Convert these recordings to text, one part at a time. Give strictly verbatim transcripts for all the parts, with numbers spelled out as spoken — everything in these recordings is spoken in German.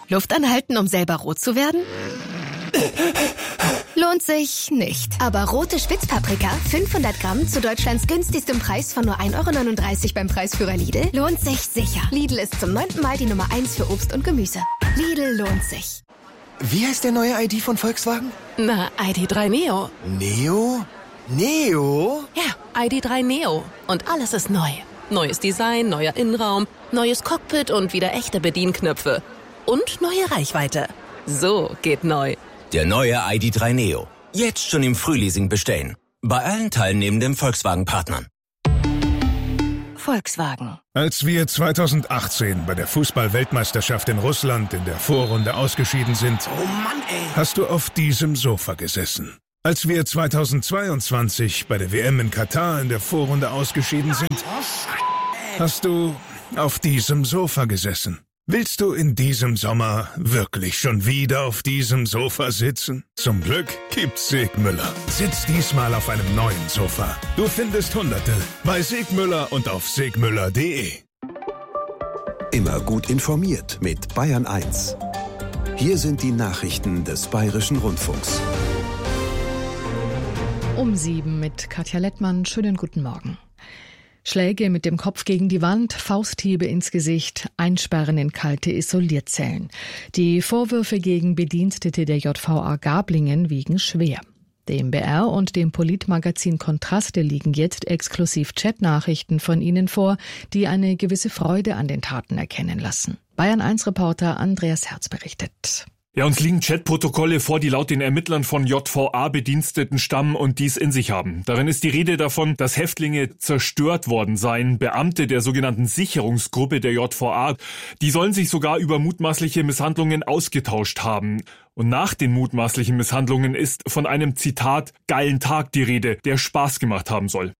Luft anhalten, um selber rot zu werden? Lohnt sich nicht. Aber rote Spitzpaprika, fünfhundert Gramm zu Deutschlands günstigstem Preis von nur ein Euro neununddreißig beim Preisführer Lidl, lohnt sich sicher. Lidl ist zum neunten Mal die Nummer eins für Obst und Gemüse. Lidl lohnt sich. Wie heißt der neue I D von Volkswagen? Na, I D drei Neo. Neo? Neo? Ja, I D drei Neo. Und alles ist neu. Neues Design, neuer Innenraum, neues Cockpit und wieder echte Bedienknöpfe. Und neue Reichweite. So geht neu. Der neue I D drei Neo. Jetzt schon im Frühleasing bestellen. Bei allen teilnehmenden Volkswagen-Partnern. Volkswagen. Als wir zweitausendachtzehn bei der Fußball-Weltmeisterschaft in Russland in der Vorrunde ausgeschieden sind, Oh Mann, ey. hast du auf diesem Sofa gesessen. Als wir zweitausendzweiundzwanzig bei der W M in Katar in der Vorrunde ausgeschieden sind, hast du auf diesem Sofa gesessen. Willst du in diesem Sommer wirklich schon wieder auf diesem Sofa sitzen? Zum Glück gibt's Segmüller. Sitz diesmal auf einem neuen Sofa. Du findest Hunderte bei Segmüller und auf segmüller punkt de. Immer gut informiert mit Bayern eins. Hier sind die Nachrichten des Bayerischen Rundfunks. Um sieben mit Katja Lettmann. Schönen guten Morgen. Schläge mit dem Kopf gegen die Wand, Fausthiebe ins Gesicht, Einsperren in kalte Isolierzellen. Die Vorwürfe gegen Bedienstete der J V A Gablingen wiegen schwer. Dem B R und dem Politmagazin Kontraste liegen jetzt exklusiv Chatnachrichten von ihnen vor, die eine gewisse Freude an den Taten erkennen lassen. Bayern eins Reporter Andreas Herz berichtet. Ja, uns liegen Chatprotokolle vor, die laut den Ermittlern von J V A-Bediensteten stammen und dies in sich haben. Darin ist die Rede davon, dass Häftlinge zerstört worden seien. Beamte der sogenannten Sicherungsgruppe der J V A, die sollen sich sogar über mutmaßliche Misshandlungen ausgetauscht haben. Und nach den mutmaßlichen Misshandlungen ist von einem, Zitat, geilen Tag die Rede, der Spaß gemacht haben soll.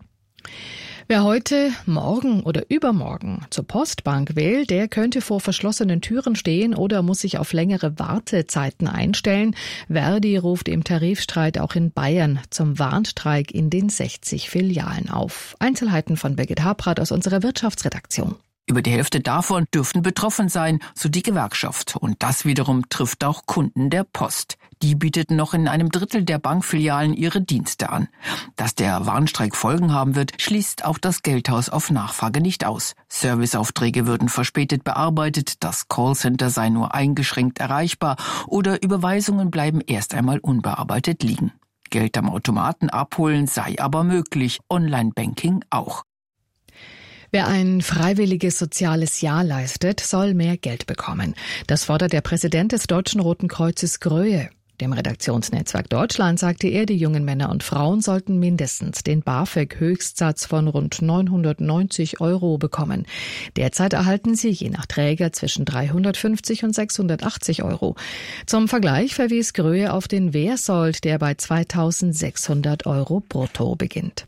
Wer heute, morgen oder übermorgen zur Postbank will, der könnte vor verschlossenen Türen stehen oder muss sich auf längere Wartezeiten einstellen. Verdi ruft im Tarifstreit auch in Bayern zum Warnstreik in den sechzig Filialen auf. Einzelheiten von Birgit Habrath aus unserer Wirtschaftsredaktion. Über die Hälfte davon dürften betroffen sein, so die Gewerkschaft. Und das wiederum trifft auch Kunden der Post. Die bieteten noch in einem Drittel der Bankfilialen ihre Dienste an. Dass der Warnstreik Folgen haben wird, schließt auch das Geldhaus auf Nachfrage nicht aus. Serviceaufträge würden verspätet bearbeitet, das Callcenter sei nur eingeschränkt erreichbar oder Überweisungen bleiben erst einmal unbearbeitet liegen. Geld am Automaten abholen sei aber möglich, Online-Banking auch. Wer ein freiwilliges soziales Jahr leistet, soll mehr Geld bekommen. Das fordert der Präsident des Deutschen Roten Kreuzes Gröhe. Dem Redaktionsnetzwerk Deutschland sagte er, die jungen Männer und Frauen sollten mindestens den BAföG-Höchstsatz von rund neunhundertneunzig Euro bekommen. Derzeit erhalten sie je nach Träger zwischen dreihundertfünfzig und sechshundertachtzig Euro. Zum Vergleich verwies Gröhe auf den Wehrsold, der bei zweitausendsechshundert Euro brutto beginnt.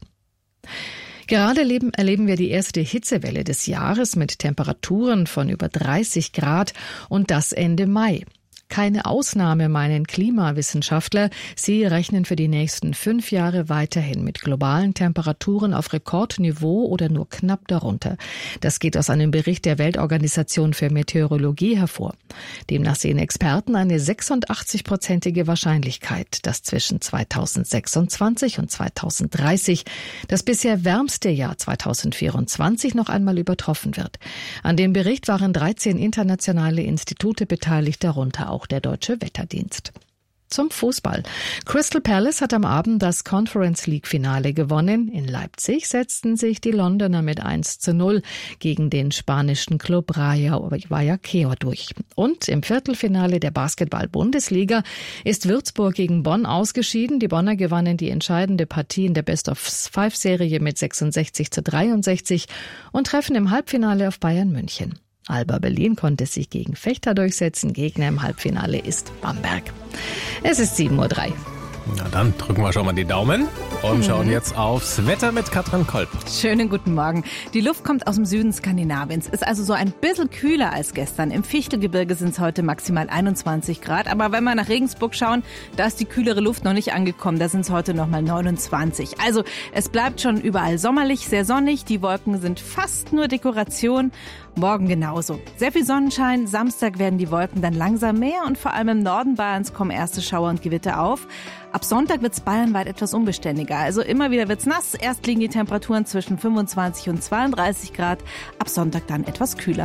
Gerade erleben, erleben wir die erste Hitzewelle des Jahres mit Temperaturen von über dreißig Grad und das Ende Mai. Keine Ausnahme, meinen Klimawissenschaftler. Sie rechnen für die nächsten fünf Jahre weiterhin mit globalen Temperaturen auf Rekordniveau oder nur knapp darunter. Das geht aus einem Bericht der Weltorganisation für Meteorologie hervor. Demnach sehen Experten eine sechsundachtzig-prozentige Wahrscheinlichkeit, dass zwischen zweitausendsechsundzwanzig und zweitausenddreißig das bisher wärmste Jahr zweitausendvierundzwanzig noch einmal übertroffen wird. An dem Bericht waren dreizehn internationale Institute beteiligt, darunter auch der Deutsche Wetterdienst. Zum Fußball. Crystal Palace hat am Abend das Conference League Finale gewonnen. In Leipzig setzten sich die Londoner mit eins zu null gegen den spanischen Club Rayo Vallecano durch. Und im Viertelfinale der Basketball-Bundesliga ist Würzburg gegen Bonn ausgeschieden. Die Bonner gewannen die entscheidende Partie in der Best-of-Five-Serie mit sechsundsechzig zu dreiundsechzig und treffen im Halbfinale auf Bayern München. Alba Berlin konnte sich gegen Vechta durchsetzen. Gegner im Halbfinale ist Bamberg. Es ist sieben Uhr drei. Na dann drücken wir schon mal die Daumen und mhm. schauen jetzt aufs Wetter mit Katrin Kolb. Schönen guten Morgen. Die Luft kommt aus dem Süden Skandinaviens, ist also so ein bisschen kühler als gestern. Im Fichtelgebirge sind es heute maximal einundzwanzig Grad. Aber wenn wir nach Regensburg schauen, da ist die kühlere Luft noch nicht angekommen. Da sind es heute noch mal neunundzwanzig. Also es bleibt schon überall sommerlich, sehr sonnig. Die Wolken sind fast nur Dekoration. Morgen genauso. Sehr viel Sonnenschein. Samstag werden die Wolken dann langsam mehr und vor allem im Norden Bayerns kommen erste Schauer und Gewitter auf. Ab Sonntag wird's bayernweit etwas unbeständiger. Also immer wieder wird's nass. Erst liegen die Temperaturen zwischen fünfundzwanzig und zweiunddreißig Grad. Ab Sonntag dann etwas kühler.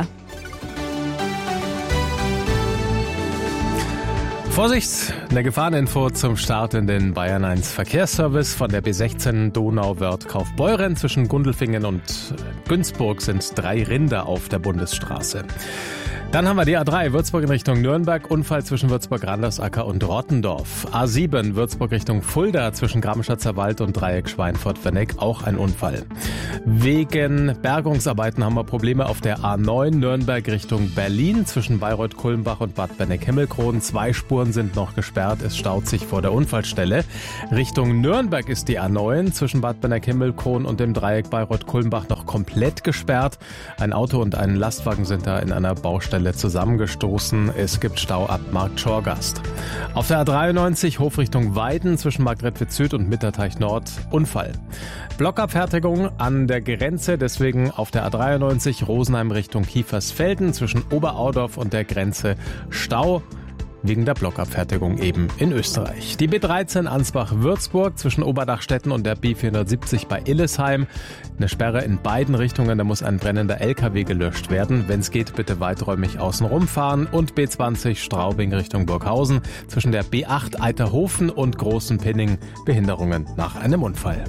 Vorsicht, eine Gefahreninfo zum Start in den Bayern eins Verkehrsservice. Von der B sechzehn Donauwörth-Kaufbeuren zwischen Gundelfingen und Günzburg sind drei Rinder auf der Bundesstraße. Dann haben wir die A drei Würzburg in Richtung Nürnberg, Unfall zwischen Würzburg-Randersacker und Rottendorf. A sieben Würzburg Richtung Fulda zwischen Gramschatzer Wald und Dreieck Schweinfurt-Venneck, auch ein Unfall. Wegen Bergungsarbeiten haben wir Probleme auf der A neun Nürnberg Richtung Berlin zwischen Bayreuth-Kulmbach und Bad Benneck-Himmelkron. Zwei Spuren sind noch gesperrt, es staut sich vor der Unfallstelle. Richtung Nürnberg ist die A neun zwischen Bad Benneck-Himmelkron und dem Dreieck Bayreuth-Kulmbach noch komplett gesperrt. Ein Auto und ein Lastwagen sind da in einer Baustelle zusammengestoßen. Es gibt Stau ab Markt-Schorgast. Auf der A dreiundneunzig Hof Richtung Weiden zwischen Marktredwitz Süd und Mitterteich Nord Unfall. Blockabfertigung an der Grenze, deswegen auf der A dreiundneunzig Rosenheim Richtung Kiefersfelden zwischen Oberaudorf und der Grenze Stau. Wegen der Blockabfertigung eben in Österreich. Die B dreizehn Ansbach-Würzburg zwischen Oberdachstetten und der B vierhundertsiebzig bei Illesheim. Eine Sperre in beiden Richtungen, da muss ein brennender L K W gelöscht werden. Wenn es geht, bitte weiträumig außen rumfahren. Und B zwanzig Straubing Richtung Burghausen zwischen der B acht Eiterhofen und Großen Pinning. Behinderungen nach einem Unfall.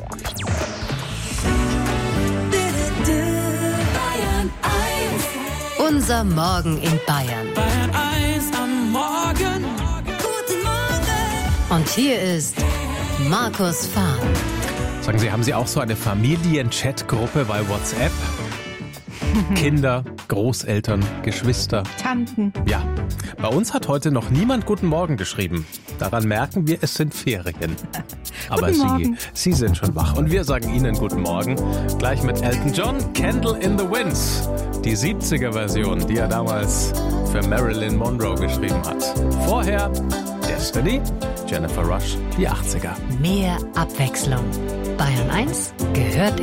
Unser Morgen in Bayern. Bayern eins am Morgen. Guten Morgen. Und hier ist Markus Fahr. Sagen Sie, haben Sie auch so eine Familien-Chat-Gruppe bei WhatsApp? Kinder, Großeltern, Geschwister. Tanten. Ja, bei uns hat heute noch niemand Guten Morgen geschrieben. Daran merken wir, es sind Ferien. Aber Sie, Sie sind schon wach und wir sagen Ihnen Guten Morgen. Gleich mit Elton John, Candle in the Wind. Die siebziger-Version, die er damals für Marilyn Monroe geschrieben hat. Vorher Destiny, Jennifer Rush, die achtziger. Mehr Abwechslung. Bayern eins gehört